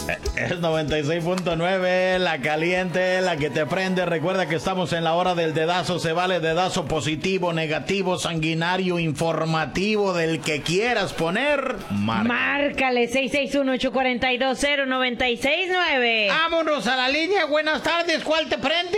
Es 96.9, la caliente, la que te prende. Recuerda que estamos en la hora del dedazo. Se vale dedazo positivo, negativo, sanguinario, informativo, del que quieras poner. Márcale 661-842-0969. Vámonos a la línea. Buenas tardes, ¿cuál te prende?